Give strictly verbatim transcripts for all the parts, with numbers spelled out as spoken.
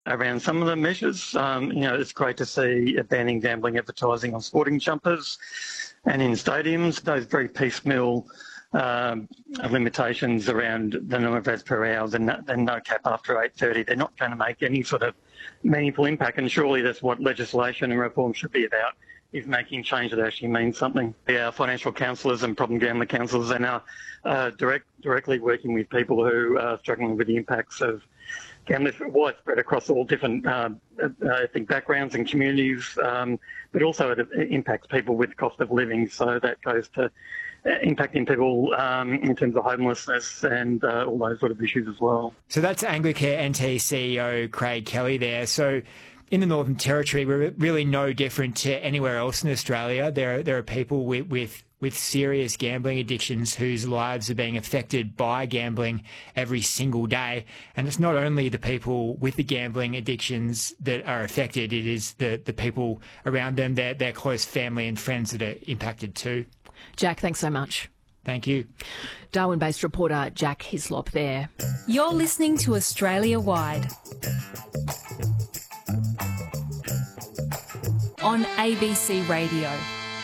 around some of the measures. Um, you know, it's great to see banning gambling advertising on sporting jumpers and in stadiums. Those very piecemeal um, limitations around the number of ads per hour and no, and no cap after eight thirty, they're not going to make any sort of meaningful impact, and surely that's what legislation and reform should be about, is making change that actually means something. Our financial counsellors and problem gambling counsellors are now uh, direct, directly working with people who are struggling with the impacts of gambling widespread across all different uh, ethnic backgrounds and communities, um, but also it impacts people with cost of living. So that goes to impacting people um, in terms of homelessness and uh, all those sort of issues as well. So that's Anglicare N T C E O Craig Kelly there. So in the Northern Territory, we're really no different to anywhere else in Australia. There are, there are people with, with, with serious gambling addictions whose lives are being affected by gambling every single day. And it's not only the people with the gambling addictions that are affected, it is the, the people around them, their, their close family and friends that are impacted too. Jack, thanks so much. Thank you. Darwin-based reporter Jack Hislop there. You're listening to Australia Wide on A B C Radio.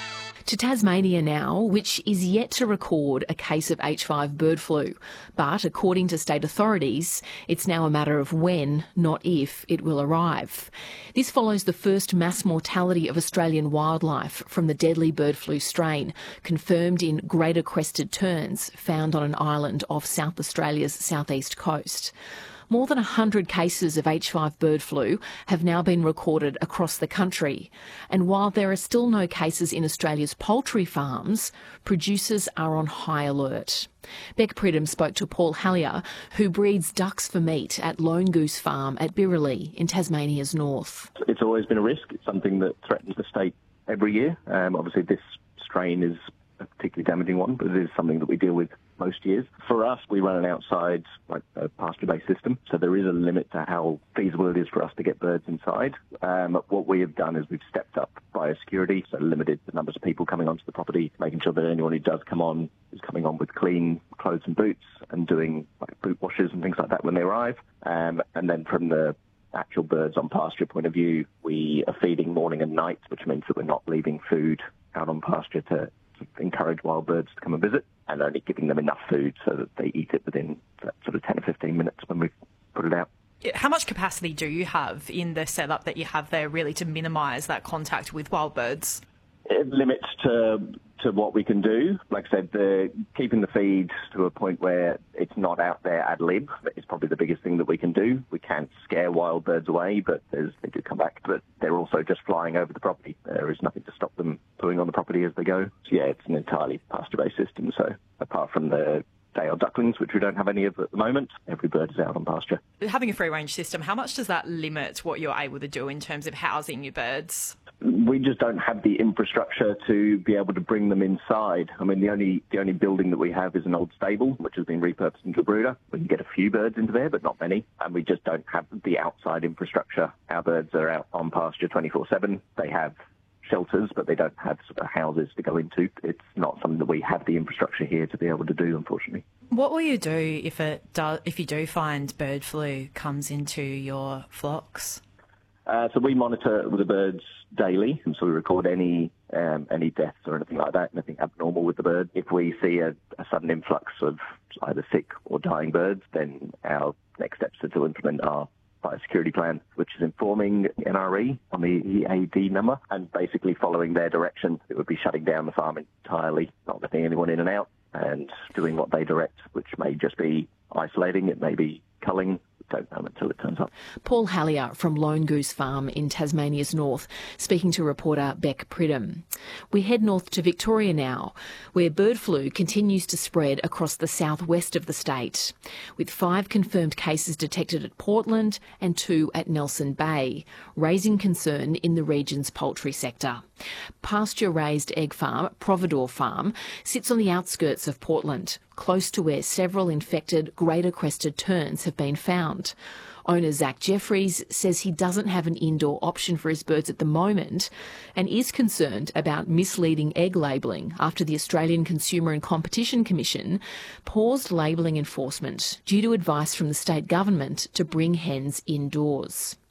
To Tasmania now, which is yet to record a case of H five bird flu. But according to state authorities, it's now a matter of when, not if, it will arrive. This follows the first mass mortality of Australian wildlife from the deadly bird flu strain, confirmed in greater crested terns found on an island off South Australia's southeast coast. More than one hundred cases of H five bird flu have now been recorded across the country. And while there are still no cases in Australia's poultry farms, producers are on high alert. Beck Pridham spoke to Paul Hallier, who breeds ducks for meat at Lone Goose Farm at Birraley in Tasmania's north. It's always been a risk. It's something that threatens the state every year. Um, obviously, this strain is a particularly damaging one, but it is something that we deal with most years. For us, we run an outside, like a pasture-based system, so there is a limit to how feasible it is for us to get birds inside. Um, what we have done is we've stepped up biosecurity, so limited the numbers of people coming onto the property, making sure that anyone who does come on is coming on with clean clothes and boots, and doing like boot washes and things like that when they arrive. Um, and then from the actual birds on pasture point of view, we are feeding morning and night, which means that we're not leaving food out on pasture to encourage wild birds to come and visit, and only giving them enough food so that they eat it within that sort of ten or fifteen minutes when we put it out. How much capacity do you have in the setup that you have there really to minimise that contact with wild birds? It limits to to what we can do. Like I said, the, keeping the feed to a point where it's not out there ad lib is probably the biggest thing that we can do. We can't scare wild birds away, but there's, they do come back. But they're also just flying over the property. There is nothing to stop them pooing on the property as they go. So yeah, it's an entirely pasture-based system. So apart from the Dale ducklings, which we don't have any of at the moment, every bird is out on pasture. Having a free-range system, how much does that limit what you're able to do in terms of housing your birds? We just don't have the infrastructure to be able to bring them inside. I mean, the only the only building that we have is an old stable, which has been repurposed into a brooder. We can get a few birds into there, but not many. And we just don't have the outside infrastructure. Our birds are out on pasture twenty-four seven. They have shelters, but they don't have sort of houses to go into. It's not something that we have the infrastructure here to be able to do, unfortunately. What will you do if it do, if you do find bird flu comes into your flocks? Uh, so we monitor the birds daily, and so we record any um, any deaths or anything like that, anything abnormal with the bird. If we see a, a sudden influx of either sick or dying birds, then our next steps are to implement our biosecurity plan, which is informing N R E on the E A D number, and basically following their direction, it would be shutting down the farm entirely, not letting anyone in and out, and doing what they direct, which may just be isolating, it may be culling. Don't know until it turns up. Paul Hallier from Lone Goose Farm in Tasmania's north, speaking to reporter Beck Pridham. We head north to Victoria now, where bird flu continues to spread across the southwest of the state, with five confirmed cases detected at Portland and two at Nelson Bay, raising concern in the region's poultry sector. Pasture-raised egg farm, Providore Farm, sits on the outskirts of Portland, close to where several infected greater crested terns have been found. Owner Zach Jeffries says he doesn't have an indoor option for his birds at the moment and is concerned about misleading egg labelling after the Australian Consumer and Competition Commission paused labelling enforcement due to advice from the state government to bring hens indoors.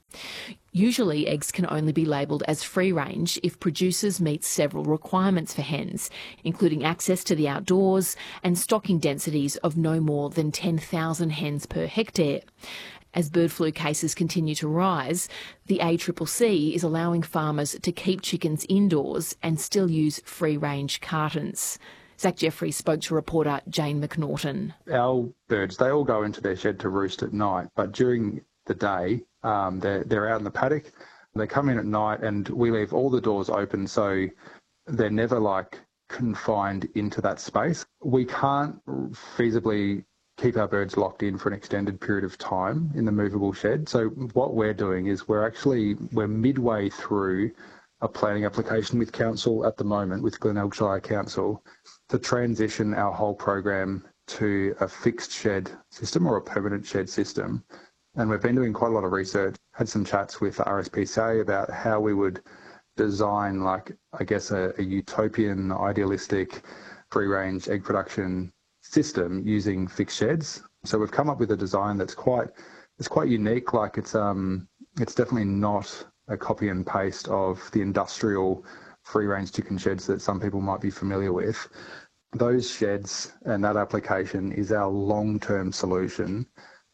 Usually, eggs can only be labelled as free range if producers meet several requirements for hens, including access to the outdoors and stocking densities of no more than ten thousand hens per hectare. As bird flu cases continue to rise, the A C C C is allowing farmers to keep chickens indoors and still use free-range cartons. Zach Jeffries spoke to reporter Jane McNaughton. Our birds, they all go into their shed to roost at night, but during the day, um, they're, they're out in the paddock. They come in at night and we leave all the doors open, so they're never like confined into that space. We can't feasibly keep our birds locked in for an extended period of time in the movable shed. So what we're doing is we're actually, we're midway through a planning application with council at the moment, with Glenelg Shire Council, to transition our whole program to a fixed shed system or a permanent shed system. And we've been doing quite a lot of research, had some chats with the R S P C A about how we would design, like, I guess, a, a utopian, idealistic, free-range egg production system using fixed sheds. So we've come up with a design that's quite, it's quite unique. Like it's um, it's definitely not a copy and paste of the industrial free-range chicken sheds that some people might be familiar with. Those sheds and that application is our long-term solution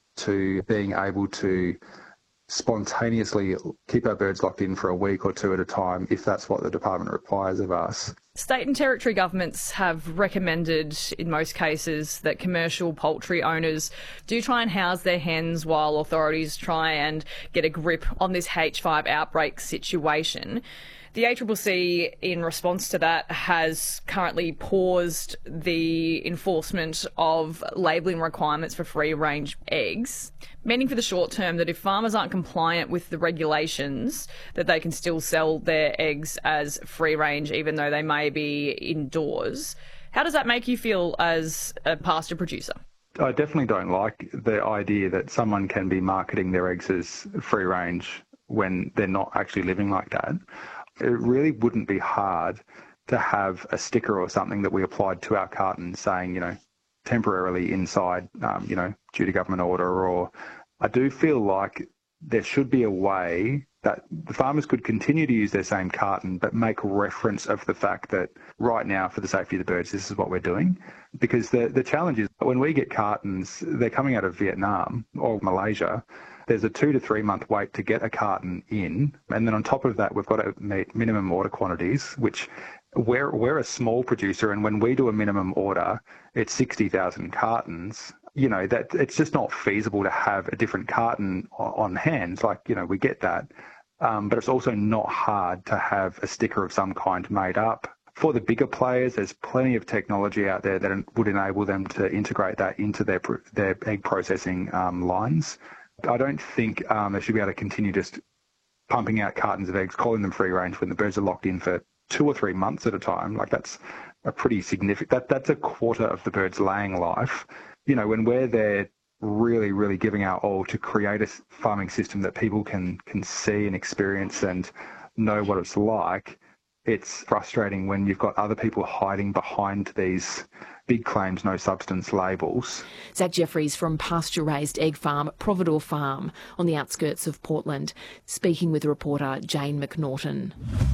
to being able to spontaneously keep our birds locked in for a week or two at a time, if that's what the department requires of us. State and territory governments have recommended, in most cases, that commercial poultry owners do try and house their hens while authorities try and get a grip on this H five outbreak situation. The A C C C, in response to that, has currently paused the enforcement of labelling requirements for free-range eggs, meaning for the short term that if farmers aren't compliant with the regulations, that they can still sell their eggs as free-range even though they may be indoors. How does that make you feel as a pasture producer? I definitely don't like the idea that someone can be marketing their eggs as free-range when they're not actually living like that. It really wouldn't be hard to have a sticker or something that we applied to our carton saying, you know, temporarily inside, um, you know, due to government order. Or I do feel like there should be a way that the farmers could continue to use their same carton, but make reference of the fact that right now, for the safety of the birds, this is what we're doing. Because the, the challenge is when we get cartons, they're coming out of Vietnam or Malaysia. There's a two to three month wait to get a carton in. And then on top of that, we've got to meet minimum order quantities, which we're, we're a small producer. And when we do a minimum order, it's sixty thousand cartons. You know, that it's just not feasible to have a different carton on hand. Like, you know, we get that. Um, but it's also not hard to have a sticker of some kind made up. For the bigger players, there's plenty of technology out there that would enable them to integrate that into their, their egg processing um, lines. I don't think um, they should be able to continue just pumping out cartons of eggs, calling them free range when the birds are locked in for two or three months at a time. Like that's a pretty significant, that, that's a quarter of the bird's laying life. You know, when we're there really, really giving our all to create a farming system that people can, can see and experience and know what it's like, it's frustrating when you've got other people hiding behind these big claims, no substance labels. Zach Jeffries from pasture-raised egg farm Providore Farm on the outskirts of Portland, speaking with reporter Jane McNaughton.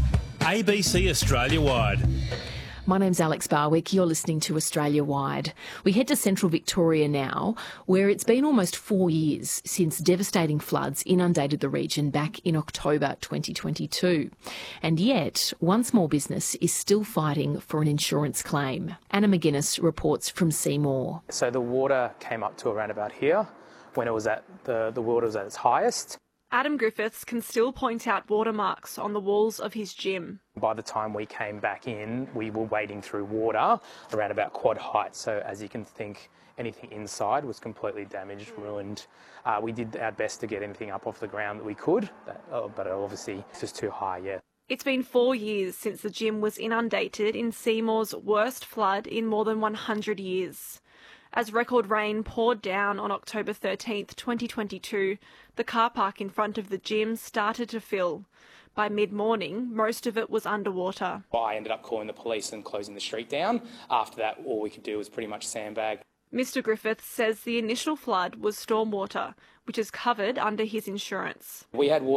A B C Australia Wide. My name's Alex Barwick. You're listening to Australia Wide. We head to central Victoria now, where it's been almost four years since devastating floods inundated the region back in October twenty twenty-two. And yet, one small business is still fighting for an insurance claim. Anna McGuinness reports from Seymour. So the water came up to around about here when it was at the, the water was at its highest. Adam Griffiths can still point out watermarks on the walls of his gym. By the time we came back in, we were wading through water around about quad height. So as you can think, anything inside was completely damaged, ruined. Uh, we did our best to get anything up off the ground that we could, but, uh, but obviously it's just too high, yeah. It's been four years since the gym was inundated in Seymour's worst flood in more than one hundred years. As record rain poured down on October thirteenth, twenty twenty-two, the car park in front of the gym started to fill. By mid-morning, most of it was underwater. I ended up calling the police and closing the street down. After that, all we could do was pretty much sandbag. Mister Griffiths says the initial flood was stormwater, which is covered under his insurance. We had water